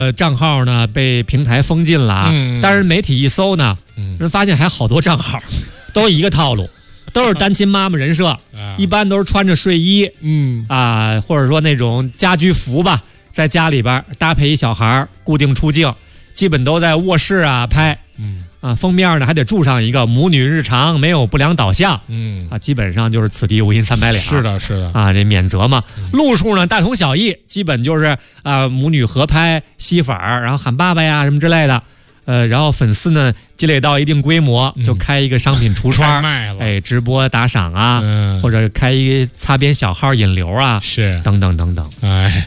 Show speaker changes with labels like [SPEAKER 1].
[SPEAKER 1] 账号呢被平台封禁了啊，但是媒体一搜呢，人发现还好多账号，都一个套路，都是单亲妈妈人设，一般都是穿着睡衣，或者说那种家居服吧，在家里边搭配一小孩固定出镜，基本都在卧室啊拍，封面呢还得注上一个母女日常，没有不良导向，基本上就是此地无银三百两。
[SPEAKER 2] 是的，是的
[SPEAKER 1] 啊，这免责嘛，路数呢大同小异，基本就是母女合拍吸粉儿，然后喊爸爸呀什么之类的。然后粉丝呢积累到一定规模，就开一个商品橱窗，直播打赏啊，或者开一个擦边小号引流啊，
[SPEAKER 2] 是
[SPEAKER 1] 等等等等，
[SPEAKER 2] 哎。